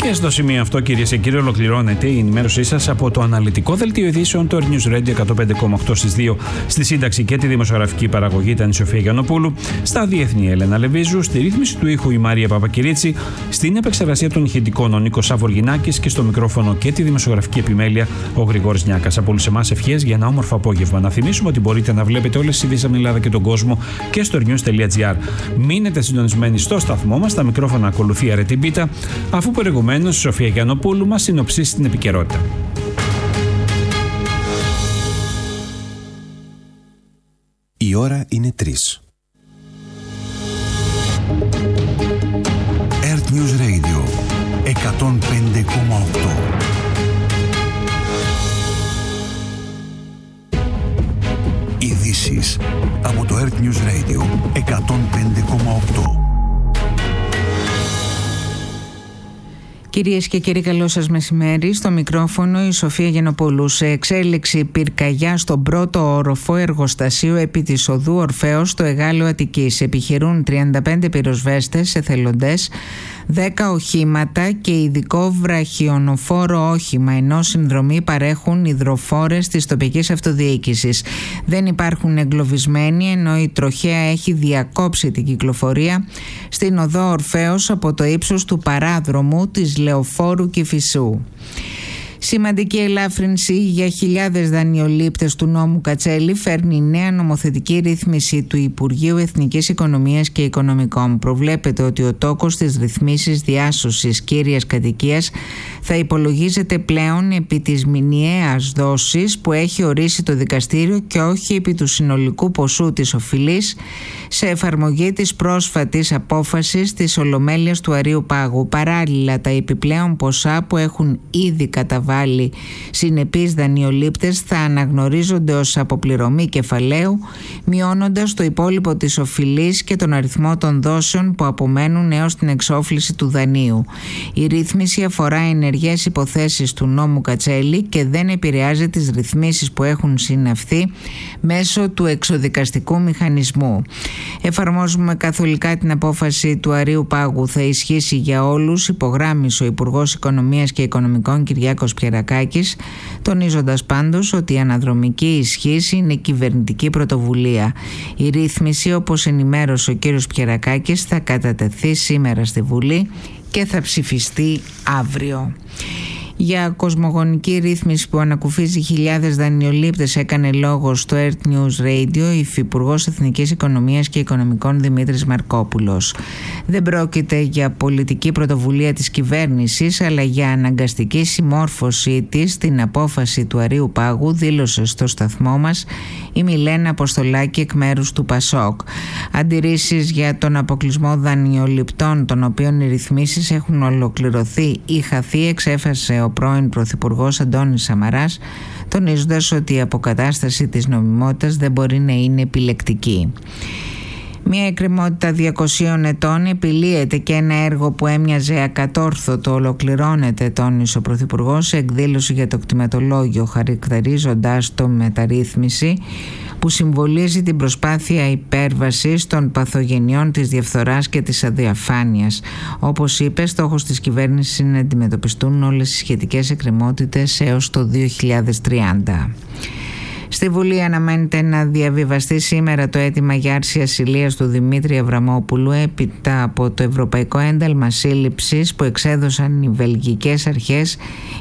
Και στο σημείο αυτό, κυρίες και κύριοι, ολοκληρώνεται η ενημέρωσή σας από το αναλυτικό δελτίο ειδήσεων του Earth News Radio 105,8 στις 2. Στη σύνταξη και τη δημοσιογραφική παραγωγή ήταν η Σοφία Γιαννοπούλου. Στα διεθνή, η Έλενα Λεβίζου. Στη ρύθμιση του ήχου η Μαρία Παπακυρίτσι. Στην επεξεργασία των ηχητικών ο Νίκος Σαβοργινάκης. Και στο μικρόφωνο και τη δημοσιογραφική επιμέλεια ο Γρηγόρης Νιάκας. Από όλους εμάς ευχές για ένα όμορφο απόγευμα. Να θυμίσουμε ότι μπορείτε να βλέπετε όλες τις ειδήσεις από την Ελλάδα και τον κόσμο και στο earthnews.gr. Μείνετε συντονισμένοι στο σταθμό μας. Τα μικρόφωνα ακολουθεί Αρετή Μπίτα, αφού προηγουμένως η Σοφία Γιαννοπούλου μας συνοψίσει την επικαιρότητα. Η ώρα είναι 3. Earth News Radio 105,8. Ειδήσεις από το Earth News Radio 105,8. Κυρίες και κύριοι, καλό σας μεσημέρι. Στο μικρόφωνο η Σοφία Γιαννοπούλου. Σε εξέλιξη πυρκαγιά στον πρώτο όροφο εργοστασίου επί της οδού Ορφέως στο Εγάλεο Αττικής. Επιχειρούν 35 πυροσβέστες, εθελοντές, 10 οχήματα και ειδικό βραχιονοφόρο όχημα, ενώ συνδρομή παρέχουν υδροφόρες της τοπικής αυτοδιοίκησης. Δεν υπάρχουν εγκλωβισμένοι, ενώ η τροχέα έχει διακόψει την κυκλοφορία στην οδό Ορφέως από το ύψος του παράδρομου της Λεωφόρου Κηφισού. Σημαντική ελάφρυνση για χιλιάδες δανειολήπτες του νόμου Κατσέλη φέρνει η νέα νομοθετική ρύθμιση του Υπουργείου Εθνικής Οικονομίας και Οικονομικών. Προβλέπεται ότι ο τόκος της ρυθμίσης διάσωσης κύριας κατοικίας θα υπολογίζεται πλέον επί της μηνιαίας δόσης που έχει ορίσει το δικαστήριο και όχι επί του συνολικού ποσού της οφειλής, σε εφαρμογή της πρόσφατης απόφασης της Ολομέλειας του Αρείου Πάγου. Παράλληλα, τα επιπλέον ποσά που έχουν ήδη καταβάλει συνεπείς δανειολήπτες θα αναγνωρίζονται ως αποπληρωμή κεφαλαίου, μειώνοντας το υπόλοιπο της οφειλής και τον αριθμό των δόσεων που απομένουν έως την εξόφληση του δανείου. Η ρύθμιση αφορά ενεργές υποθέσεις του νόμου Κατσέλη και δεν επηρεάζει τις ρυθμίσεις που έχουν συναυθεί μέσω του εξοδικαστικού μηχανισμού. Εφαρμόζουμε καθολικά την απόφαση του Αρείου Πάγου. Θα ισχύσει για όλους, υπογράμμισε ο Υπουργός Οικονομίας και Οικονομικών Κυριάκος Πιερακάκης, τονίζοντας πάντως ότι η αναδρομική ισχύς είναι κυβερνητική πρωτοβουλία. Η ρύθμιση, όπως ενημέρωσε ο κύριος Πιερακάκης, θα κατατεθεί σήμερα στη Βουλή και θα ψηφιστεί αύριο. Για κοσμογονική ρύθμιση που ανακουφίζει χιλιάδες δανειολήπτες έκανε λόγο στο Earth News Radio η Υφυπουργός Εθνικής Οικονομίας και Οικονομικών Δημήτρης Μαρκόπουλος. Δεν πρόκειται για πολιτική πρωτοβουλία της κυβέρνησης, αλλά για αναγκαστική συμμόρφωσή της στην απόφαση του Αρείου Πάγου, δήλωσε στο σταθμό μας η Μιλένα Αποστολάκη εκ μέρους του ΠΑΣΟΚ. Αντιρρήσεις για τον αποκλεισμό δανειοληπτών, των οποίων οι ρυθμίσεις έχουν ολοκληρωθεί ή χαθεί, εξέφρασε ο πρώην Πρωθυπουργός Αντώνης Σαμαράς, τονίζοντας ότι η αποκατάσταση της νομιμότητας δεν μπορεί να είναι επιλεκτική. Μια εκκρεμότητα 200 ετών επιλύεται και ένα έργο που έμοιαζε ακατόρθωτο ολοκληρώνεται, τόνισε ο Πρωθυπουργός σε εκδήλωση για το κτηματολόγιο, χαρακτηρίζοντας το μεταρρύθμιση που συμβολίζει την προσπάθεια υπέρβασης των παθογενειών της διαφθοράς και της αδιαφάνειας. Όπως είπε, στόχος της κυβέρνησης είναι να αντιμετωπιστούν όλες οι σχετικές εκκρεμότητες έως το 2030. Στη Βουλή αναμένεται να διαβιβαστεί σήμερα το αίτημα για άρση ασυλίας του Δημήτρη Αβραμόπουλου έπειτα από το Ευρωπαϊκό Ένταλμα Σύλληψης που εξέδωσαν οι βελγικές αρχές